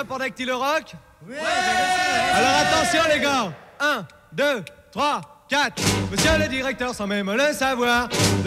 ça pour Dactyl Rock? Oui. Alors attention les gars. 1, 2, 3, 4. Monsieur le directeur, sans même le savoir.